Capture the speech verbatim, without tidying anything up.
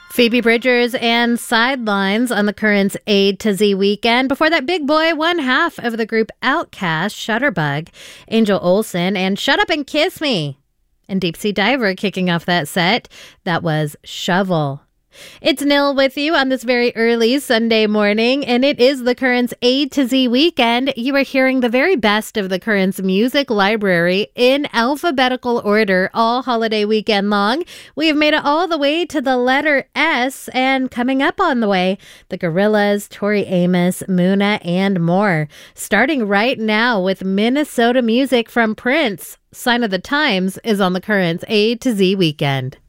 Phoebe Bridgers and Sidelines on the Currents A to Z weekend. Before that, Big Boy, one half of the group Outcast, Shutterbug, Angel Olsen, and Shut Up and Kiss Me. And Deep Sea Diver kicking off that set. That was Shovel. It's Nil with you on this very early Sunday morning, and it is the Currents A to Z weekend. You are hearing the very best of the Currents music library in alphabetical order all holiday weekend long. We have made it all the way to the letter S, and coming up on the way, the Gorillaz, Tori Amos, Muna, and more. Starting right now with Minnesota music from Prince. Sign of the Times is on the Currents A to Z weekend.